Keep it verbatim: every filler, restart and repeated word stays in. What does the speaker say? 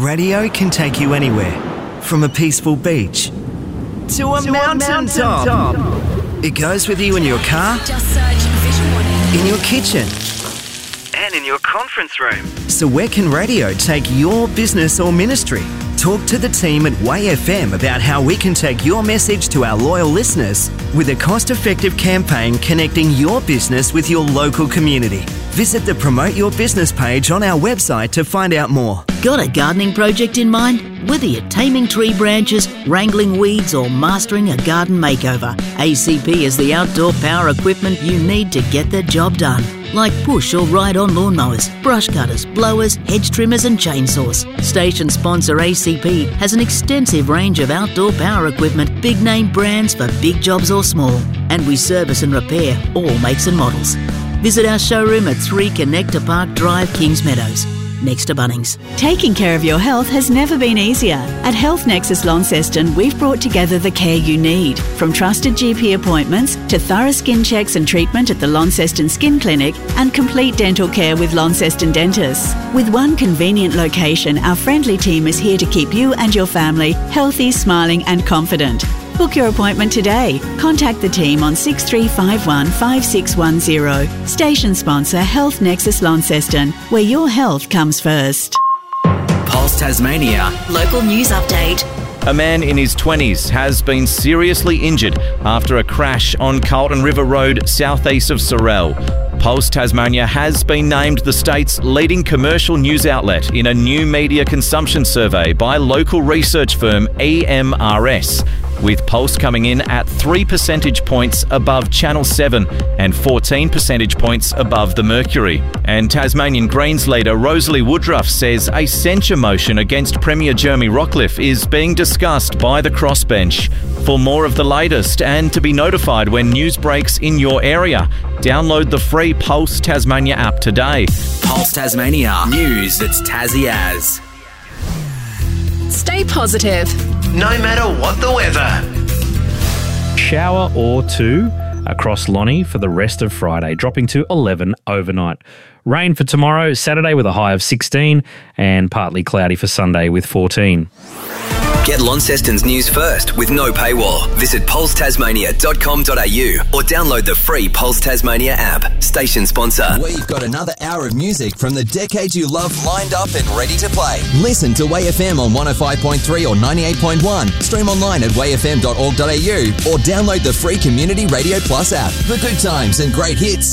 Radio can take you anywhere, from a peaceful beach to a to mountain, a mountain top. top. It goes with you in your car, Just search Vision One. in your kitchen, And in your conference room. So where can radio take your business or ministry? Talk to the team at Way F M about how we can take your message to our loyal listeners with a cost-effective campaign connecting your business with your local community. Visit the Promote Your Business page on our website to find out more. Got a gardening project in mind? Whether you're taming tree branches, wrangling weeds or mastering a garden makeover, A C P is the outdoor power equipment you need to get the job done. Like push or ride-on lawnmowers, brush cutters, blowers, hedge trimmers and chainsaws. Station sponsor A C P has an extensive range of outdoor power equipment, big-name brands for big jobs or small. And we service and repair all makes and models. Visit our showroom at three Connector Park Drive, Kings Meadows, next to Bunnings. Taking care of your health has never been easier. At Health Nexus Launceston, we've brought together the care you need, from trusted G P appointments to thorough skin checks and treatment at the Launceston Skin Clinic and complete dental care with Launceston Dentists. With one convenient location, our friendly team is here to keep you and your family healthy, smiling and confident. Book your appointment today. Contact the team on six three five one, five six one zero. Station sponsor Health Nexus Launceston, where your health comes first. Pulse Tasmania. Local news update. A man in his twenties has been seriously injured after a crash on Carlton River Road, southeast of Sorell. Pulse Tasmania has been named the state's leading commercial news outlet in a new media consumption survey by local research firm E M R S, with Pulse coming in at three percentage points above Channel seven and fourteen percentage points above the Mercury. And Tasmanian Greens leader Rosalie Woodruff says a censure motion against Premier Jeremy Rockliff is being discussed by the crossbench. For more of the latest and to be notified when news breaks in your area, download the free Pulse Tasmania app today. Pulse Tasmania. News that's Tassie as. Stay positive. No matter what the weather. Shower or two across Lonnie for the rest of Friday, dropping to eleven overnight. Rain for tomorrow, Saturday with a high of sixteen, and partly cloudy for Sunday with fourteen. Get Launceston's news first with no paywall. Visit pulse tasmania dot com dot a u or download the free Pulse Tasmania app. Station sponsor. We've got another hour of music from the decades you love lined up and ready to play. Listen to Way F M on one oh five point three or ninety-eight point one. Stream online at way f m dot org dot a u or download the free Community Radio Plus app. The good times and great hits